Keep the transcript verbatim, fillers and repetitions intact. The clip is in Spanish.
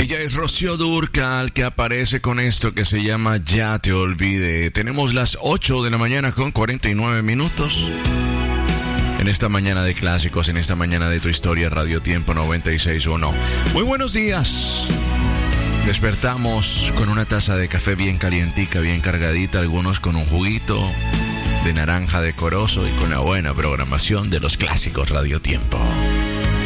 Ella es Rocío Dúrcal, que aparece con esto que se llama Ya Te Olvidé. Tenemos las ocho de la mañana con cuarenta y nueve minutos. En esta mañana de clásicos, en esta mañana de Tu Historia, Radio Tiempo noventa y seis punto uno. Muy buenos días. Despertamos con una taza de café bien calientica, bien cargadita, algunos con un juguito de naranja decoroso y con la buena programación de los clásicos Radio Tiempo.